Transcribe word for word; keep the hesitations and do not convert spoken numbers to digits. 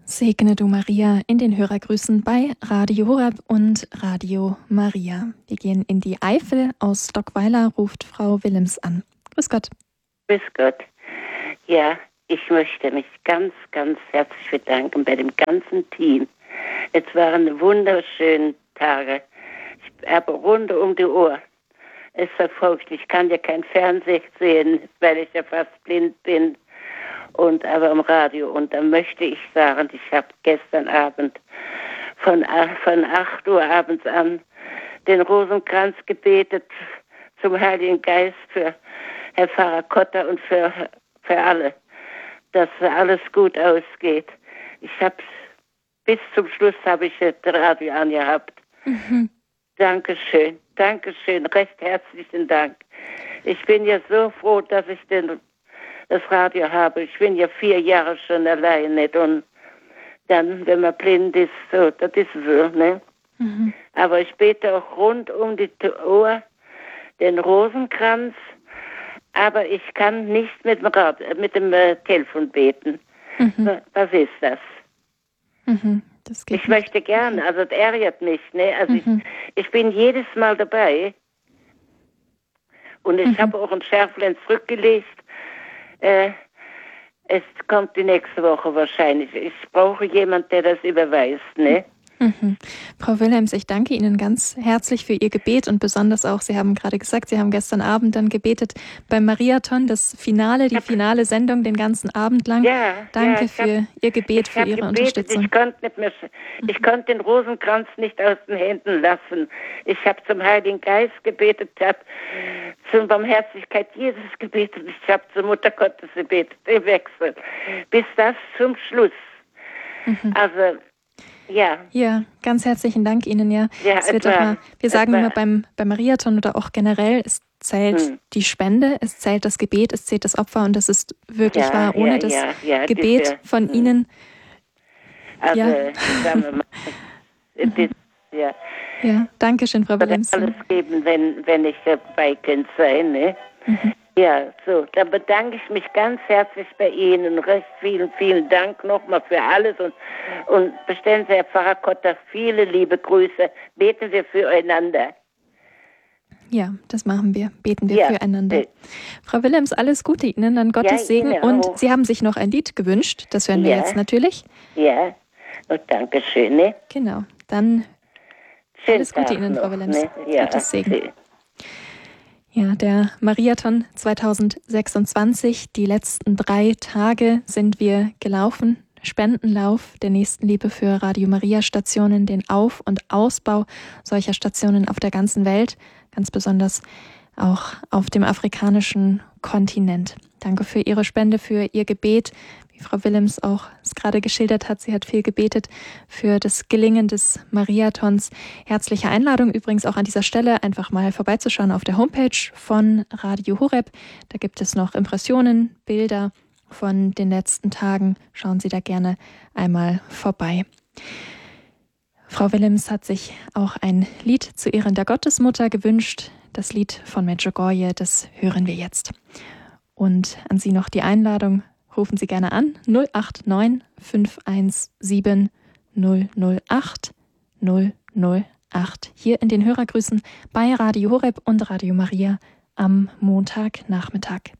Segne du Maria in den Hörergrüßen bei Radio Horeb und Radio Maria. Wir gehen in die Eifel. Aus Stockweiler ruft Frau Willems an. Grüß Gott. Grüß Gott. Ja, ich möchte mich ganz, ganz herzlich bedanken bei dem ganzen Team. Es waren wunderschöne Tage. Ich habe rund um die Uhr es verfolgt. Ich kann ja kein Fernsehen sehen, weil ich ja fast blind bin. Und aber im Radio. Und da möchte ich sagen, ich habe gestern Abend von, von acht Uhr abends an den Rosenkranz gebetet zum Heiligen Geist für Herr Pfarrer Kotter und für, für alle, dass alles gut ausgeht. Ich habe bis zum Schluss habe ich das Radio angehabt. Mhm. Dankeschön, Dankeschön, recht herzlichen Dank. Ich bin ja so froh, dass ich den das Radio habe. Ich bin ja vier Jahre schon allein nicht. Und dann, wenn man blind ist, so, das ist so, ne? Mhm. Aber ich bete auch rund um die Uhr den Rosenkranz, aber ich kann nicht mit dem, Rad, mit dem äh, Telefon beten. Mhm. Was ist das? Mhm. Das geht ich nicht. Möchte gerne, also das ärgert mich, ne? Also mhm. ich, ich bin jedes Mal dabei und ich mhm. habe auch ein Schärflein zurückgelegt. Äh, es kommt die nächste Woche wahrscheinlich. Ich brauche jemanden, der das überweist, ne? Mhm. Frau Willems, ich danke Ihnen ganz herzlich für Ihr Gebet und besonders auch, Sie haben gerade gesagt, Sie haben gestern Abend dann gebetet beim Mariathon, das Finale, die finale Sendung den ganzen Abend lang. Ja, danke ja, für hab, Ihr Gebet, für Ihre gebetet, Unterstützung. Ich konnte nicht mehr, ich mhm. konnte den Rosenkranz nicht aus den Händen lassen. Ich habe zum Heiligen Geist gebetet, habe zur Barmherzigkeit Jesus gebetet, ich habe zur Mutter Gottes gebetet, im Wechsel. Bis das zum Schluss. Mhm. Also Ja. Ja, ganz herzlichen Dank Ihnen. Ja, ja es wird auch mal, wir sagen immer beim, beim Mariathon oder auch generell, es zählt hm. die Spende, es zählt das Gebet, es zählt das Opfer und das ist wirklich ja, wahr. Ohne ja, das ja, ja, Gebet diese, von hm. Ihnen. Also, ja. sagen wir mal, das, ja. Ja, danke schön, Frau Willems. Ich würde alles geben, wenn, wenn ich dabei könnte sein, ne? Mhm. Ja, so, da bedanke ich mich ganz herzlich bei Ihnen. Recht vielen, vielen Dank nochmal für alles und, und bestellen Sie, Herr Pfarrer Kotter, viele liebe Grüße. Beten wir füreinander. Ja, das machen wir. Beten wir ja. füreinander. Äh. Frau Willems, alles Gute Ihnen, dann Gottes ja, Segen. Ihnen und auch. Sie haben sich noch ein Lied gewünscht. Das hören wir ja. jetzt natürlich. Ja, und danke schön. Ne? Genau, dann Schönen alles Gute Tag Ihnen, noch, Frau Willems. Ne? Ja, Gottes Segen. Ja, der Mariathon zwanzig sechsundzwanzig, die letzten drei Tage sind wir gelaufen. Spendenlauf der Nächstenliebe für Radio Maria Stationen, den Auf- und Ausbau solcher Stationen auf der ganzen Welt, ganz besonders auch auf dem afrikanischen Kontinent. Danke für Ihre Spende, für Ihr Gebet. Wie Frau Willems auch es gerade geschildert hat, sie hat viel gebetet für das Gelingen des Mariathons. Herzliche Einladung übrigens auch an dieser Stelle, einfach mal vorbeizuschauen auf der Homepage von Radio Horeb. Da gibt es noch Impressionen, Bilder von den letzten Tagen. Schauen Sie da gerne einmal vorbei. Frau Willems hat sich auch ein Lied zu Ehren der Gottesmutter gewünscht. Das Lied von Medjugorje, das hören wir jetzt. Und an Sie noch die Einladung, rufen Sie gerne an null acht neun fünf eins sieben null null acht null null acht. Hier in den Hörergrüßen bei Radio Horeb und Radio Maria am Montagnachmittag.